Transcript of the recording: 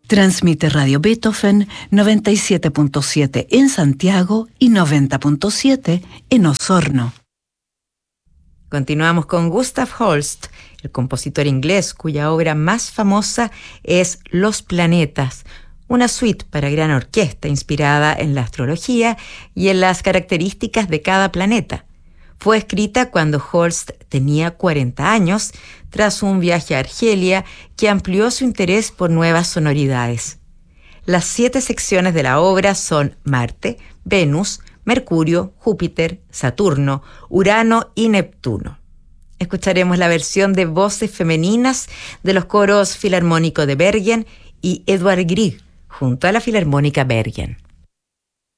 Transmite Radio Beethoven 97.7 en Santiago y 90.7 en Osorno. Continuamos con Gustav Holst, el compositor inglés cuya obra más famosa es Los Planetas, una suite para gran orquesta inspirada en la astrología y en las características de cada planeta. Fue escrita cuando Holst tenía 40 años, tras un viaje a Argelia que amplió su interés por nuevas sonoridades. Las 7 secciones de la obra son Marte, Venus, Mercurio, Júpiter, Saturno, Urano y Neptuno. Escucharemos la versión de voces femeninas de los coros Filarmónico de Bergen y Edvard Grieg, junto a la Filarmónica Bergen.